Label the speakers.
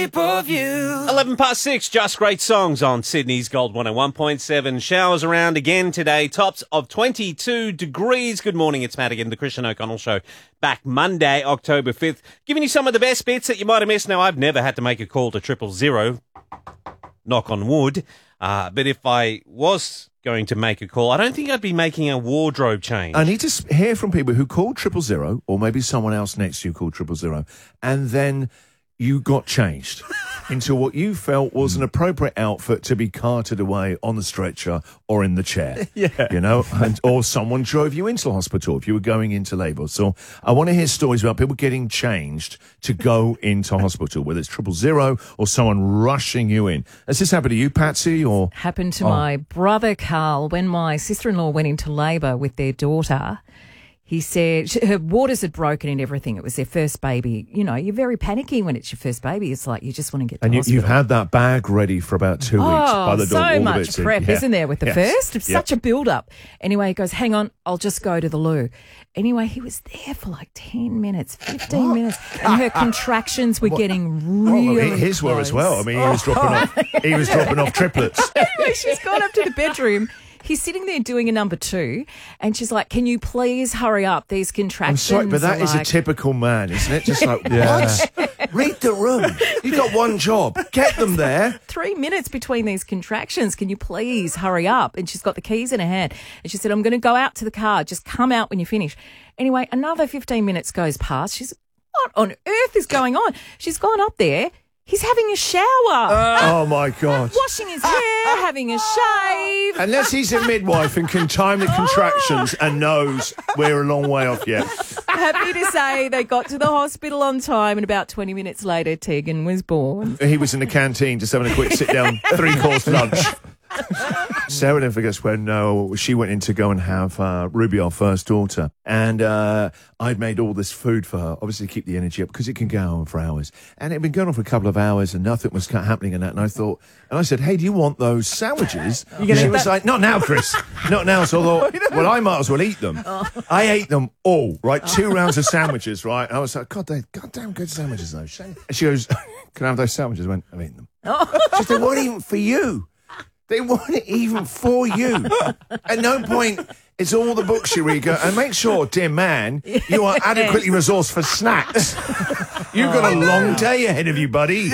Speaker 1: 11 past 6, just great songs on Sydney's Gold 101.7. Showers around again today, tops of 22 degrees. Good morning, it's Matt again, the Christian O'Connell Show. Back Monday, October 5th, giving you some of the best bits that you might have missed. Now, I've never had to make a call to 000, knock on wood, but if I was going to make a call, I don't think I'd be making a wardrobe change.
Speaker 2: I need to hear from people who called 000, or maybe someone else next to you called 000, and then you got changed into what you felt was an appropriate outfit to be carted away on the stretcher or in the chair.
Speaker 1: Yeah.
Speaker 2: You know, or someone drove you into the hospital if you were going into labour. So I want to hear stories about people getting changed to go into hospital, whether it's 000 or someone rushing you in. Has this happened to you, Patsy? Or
Speaker 3: happened to my brother Carl when my sister-in-law went into labour with their daughter. He said her waters had broken and everything. It was their first baby. You know, you're very panicky when it's your first baby. It's like you just want to get to hospital.
Speaker 2: You've had that bag ready for about 2 weeks. By the door,
Speaker 3: so much prep, isn't there, with the first? It's such a build-up. Anyway, he goes, hang on, I'll just go to the loo. Anyway, he was there for like 10 minutes, 15 minutes, and her contractions were getting really
Speaker 2: his
Speaker 3: close.
Speaker 2: were as well. I mean, he was dropping off triplets.
Speaker 3: Anyway, she's gone up to the bedroom. He's sitting there doing a number 2, and she's like, can you please hurry up? These contractions.
Speaker 2: I'm sorry, but that is a typical man, isn't it? Just like, what? Read the room. You've got one job. Get them there.
Speaker 3: 3 minutes between these contractions. Can you please hurry up? And she's got the keys in her hand. And she said, I'm going to go out to the car. Just come out when you finish. Anyway, another 15 minutes goes past. She's, what on earth is going on? She's gone up there. He's having a shower.
Speaker 2: Oh, my God.
Speaker 3: Washing his hair, having a shave.
Speaker 2: Unless he's a midwife and can time the contractions and knows we're a long way off yet.
Speaker 3: Happy to say they got to the hospital on time, and about 20 minutes later, Tegan was born.
Speaker 2: He was in the canteen just having a quick sit-down 3-course lunch. Sarah never forgets when she went in to go and have Ruby, our first daughter, and I'd made all this food for her, obviously to keep the energy up, because it can go on for hours. And it had been going on for a couple of hours and nothing was happening and that. And I said, hey, do you want those sandwiches? She was like, not now, Chris. Not now. So I thought, well, I might as well eat them. I ate them all, right? 2 rounds of sandwiches, right? And I was like, God, they're goddamn good sandwiches, though. And she goes, can I have those sandwiches? I went, I've eaten them. She said, they weren't even for you. They weren't even for you. At no point, it's all the books you read. And make sure, dear man, you are adequately resourced for snacks. You've got a long day ahead of you, buddy.